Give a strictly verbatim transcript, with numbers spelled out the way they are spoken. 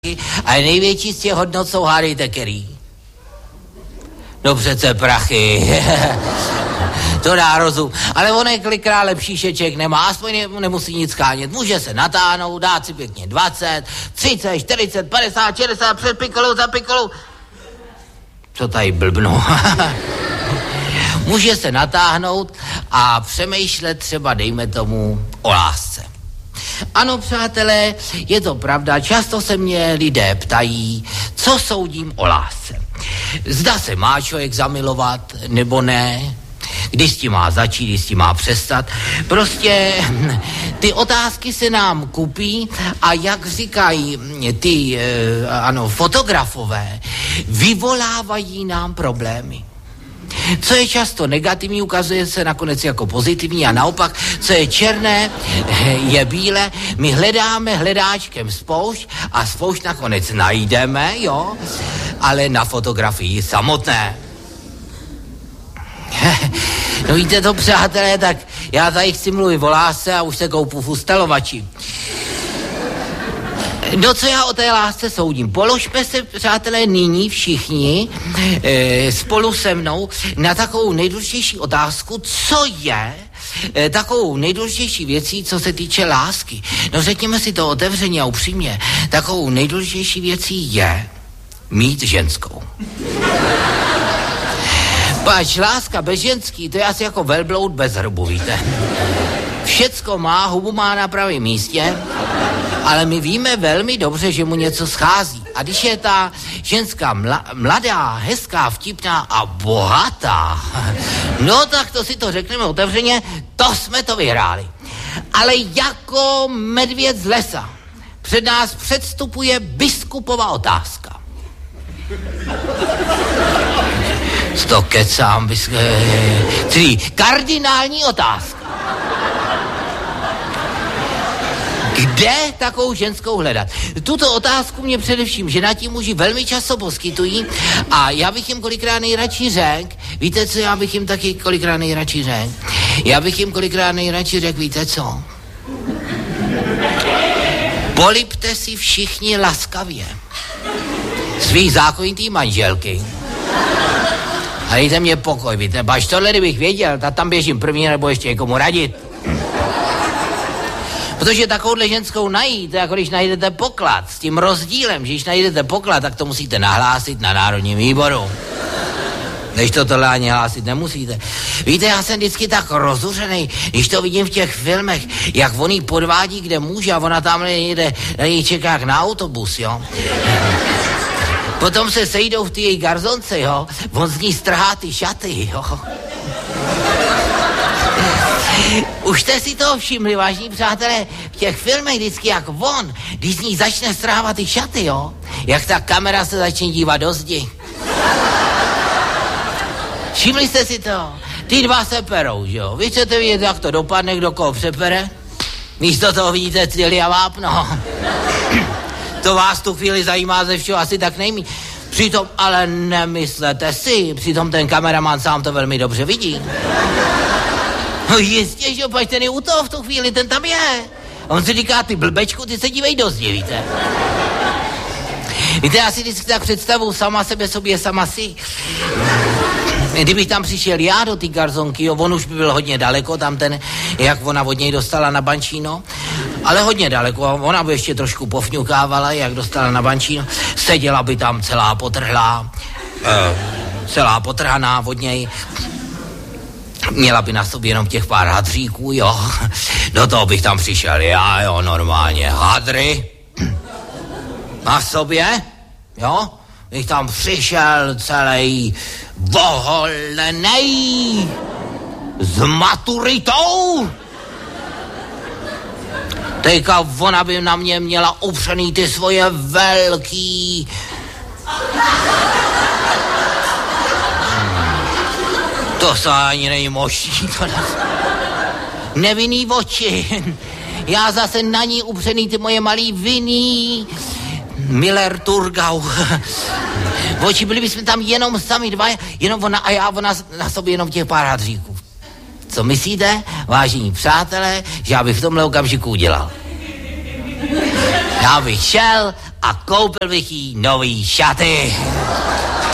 a největší z těch hodnot jsou, hádejte který. No přece prachy. To dá rozum. Ale on je kolikrát lepší šeček nemá, aspoň ne, nemusí nic skánět. Může se natáhnout, dát si pěkně dvacet, třicet, čtyřicet, padesát, šedesát před pikolou, za pikolou. Co tady blbnu? Může se natáhnout a přemýšlet třeba, dejme tomu, o lásce. Ano, přátelé, je to pravda, často se mě lidé ptají, co soudím o lásce. Zda se má člověk zamilovat, nebo ne, kdy s tím má začít, kdy s tím má přestat. Prostě ty otázky se nám kupí a jak říkají ty, ano, fotografové, vyvolávají nám problémy. Co je často negativní, ukazuje se nakonec jako pozitivní a naopak, co je černé, je bílé. My hledáme hledáčkem spoušť a spoušť nakonec najdeme, jo, ale na fotografii samotné. No víte to, přátelé, tak já tady chci mluvit o lásce a už se koupu v ustalovači. No co já o té lásce soudím? Položme se, přátelé, nyní všichni e, spolu se mnou na takovou nejdůležitější otázku, co je e, takovou nejdůležitější věcí, co se týče lásky. No řekněme si to otevřeně a upřímně. Takovou nejdůležitější věcí je mít ženskou. Pač láska bez ženský, to je asi jako velbloud bez hrbu, víte. Všecko má, hubu má na pravém místě, ale my víme velmi dobře, že mu něco schází. A když je ta ženská mla, mladá, hezká, vtipná a bohatá, no tak to si to řekneme otevřeně, to jsme to vyhráli. Ale jako medvěd z lesa před nás předstupuje biskupova otázka. To kecám, bisk... Tři, kardinální otázka. Kde takovou ženskou hledat? Tuto otázku mě především ženatí muži velmi často poskytují a já bych jim kolikrát nejradši řekl, víte co, já bych jim taky kolikrát nejradši řekl? Já bych jim kolikrát nejradši řekl, víte co? Polipte si všichni laskavě svých zákonitý manželky a dejte mě pokoj, víte, baž tohle, kdybych věděl, tak tam běžím první nebo ještě někomu radit. Protože takovouhle ženskou najít, jako když najdete poklad, s tím rozdílem, že když najdete poklad, tak to musíte nahlásit na Národním výboru. Než to tohle ani hlásit nemusíte. Víte, já jsem vždycky tak rozuřenej, když to vidím v těch filmech, jak on jí podvádí, kde může a ona tam jde, na něj čeká jak na autobus, jo. Potom se sejdou v té její garzonce, jo, on z ní strhá ty šaty, jo. Už jste si toho všimli, vážní přátelé, v těch filmech vždycky jak on, když z ní začne strhávat ty šaty, jo, jak ta kamera se začne dívat do zdi. Všimli jste si to? Ty dva se perou, že jo? Vy chcete vidět, jak to dopadne, kdo koho přepere? Místo toho vidíte cíly a vápno. To vás tu chvíli zajímá ze všeho asi tak nejmí. Přitom ale nemyslete si, přitom ten kameraman sám to velmi dobře vidí. No jistě, že opač ten je u toho v tu chvíli, ten tam je. On si říká, ty blbečku, ty se dívej do zdi, víte. Víte, já si vždycky tak představu sama sebe sobě, sama si. Kdybych tam přišel já do té garzonky, jo, on už by byl hodně daleko, tam ten, jak ona od něj dostala na bančíno, ale hodně daleko, ona by ještě trošku pofňukávala, jak dostala na bančíno, seděla by tam celá potrhlá, eh, celá potrhaná od něj, měla by na sobě jenom těch pár hadříků, jo, do toho bych tam přišel já, jo, normálně, hadry, na sobě, jo, bych tam přišel celý voholenej s maturitou. Teďka ona by na mě měla upřený ty svoje velký to se ani není možný. Nevinný oči. Já zase na ní upřený ty moje malý vinný Miller Turgau. Oči, byli bychom tam jenom sami dva, jenom ona a já, ona na sobě jenom těch pár hadříků. Co myslíte, vážení přátelé, že já bych v tomhle okamžiku udělal? Já bych šel a koupil bych jí nový šaty.